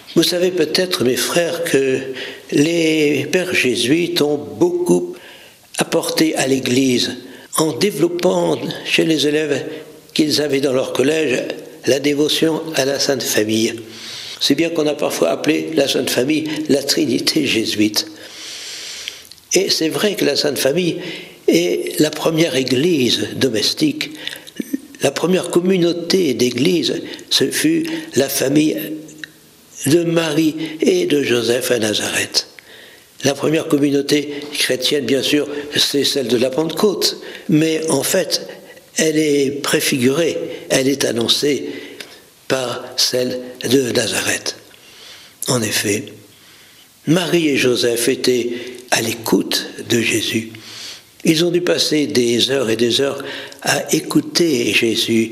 Vous savez peut-être, mes frères, que les pères jésuites ont beaucoup apporté à l'Église en développant chez les élèves qu'ils avaient dans leur collège la dévotion à la Sainte Famille. C'est bien qu'on a parfois appelé la Sainte Famille la Trinité jésuite. Et c'est vrai que la Sainte Famille est la première église domestique, la première communauté d'église, ce fut la famille de Marie et de Joseph à Nazareth. La première communauté chrétienne, bien sûr, c'est celle de la Pentecôte, mais en fait, elle est préfigurée, elle est annoncée par celle de Nazareth. En effet, Marie et Joseph étaient à l'écoute de Jésus. Ils ont dû passer des heures et des heures à écouter Jésus,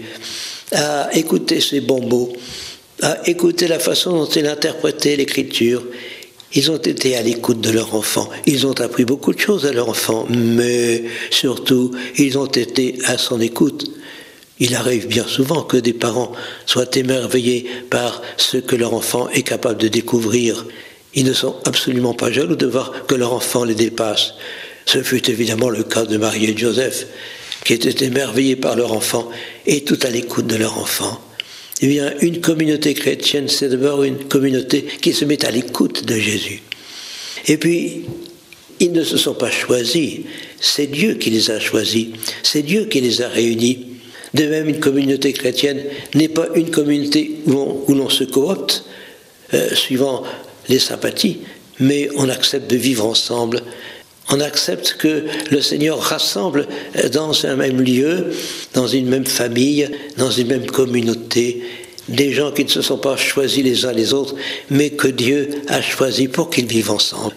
à écouter ses bons mots, à écouter la façon dont il interprétait l'Écriture. Ils ont été à l'écoute de leur enfant. Ils ont appris beaucoup de choses à leur enfant, mais surtout, ils ont été à son écoute. Il arrive bien souvent que des parents soient émerveillés par ce que leur enfant est capable de découvrir. Ils ne sont absolument pas jaloux de voir que leur enfant les dépasse. Ce fut évidemment le cas de Marie et de Joseph, qui étaient émerveillés par leur enfant et tout à l'écoute de leur enfant. Eh bien, une communauté chrétienne, c'est d'abord une communauté qui se met à l'écoute de Jésus. Et puis, ils ne se sont pas choisis, c'est Dieu qui les a choisis, c'est Dieu qui les a réunis. De même, une communauté chrétienne n'est pas une communauté où l'on se coopte, suivant les sympathies, mais on accepte de vivre ensemble. On accepte que le Seigneur rassemble dans un même lieu, dans une même famille, dans une même communauté, des gens qui ne se sont pas choisis les uns les autres, mais que Dieu a choisis pour qu'ils vivent ensemble.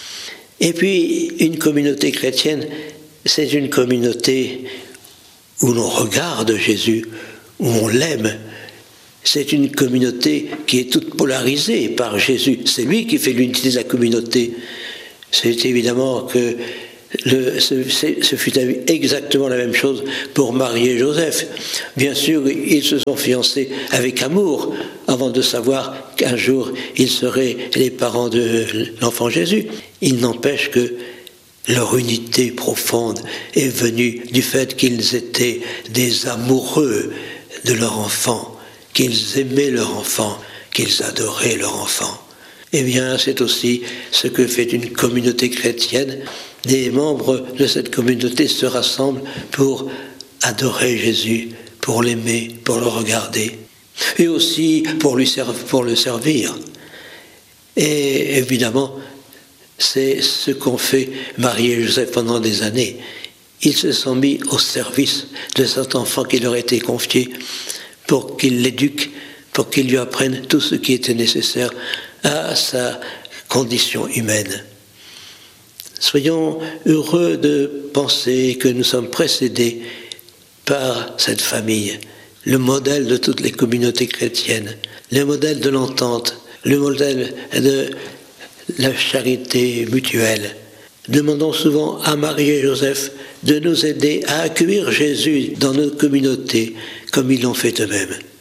Et puis, une communauté chrétienne, c'est une communauté où l'on regarde Jésus, où on l'aime. C'est une communauté qui est toute polarisée par Jésus. C'est lui qui fait l'unité de la communauté. C'est évidemment que ce fut exactement la même chose pour Marie et Joseph. Bien sûr, ils se sont fiancés avec amour avant de savoir qu'un jour ils seraient les parents de l'enfant Jésus. Il n'empêche que leur unité profonde est venue du fait qu'ils étaient des amoureux de leur enfant, qu'ils aimaient leur enfant, qu'ils adoraient leur enfant. Eh bien, c'est aussi ce que fait une communauté chrétienne. Les membres de cette communauté se rassemblent pour adorer Jésus, pour l'aimer, pour le regarder, et aussi pour le servir. Et évidemment, c'est ce qu'ont fait Marie et Joseph pendant des années. Ils se sont mis au service de cet enfant qui leur a été confié pour qu'il l'éduque, pour qu'il lui apprenne tout ce qui était nécessaire à sa condition humaine. Soyons heureux de penser que nous sommes précédés par cette famille, le modèle de toutes les communautés chrétiennes, le modèle de l'entente, le modèle de la charité mutuelle. Demandons souvent à Marie et Joseph de nous aider à accueillir Jésus dans nos communautés comme ils l'ont fait eux-mêmes.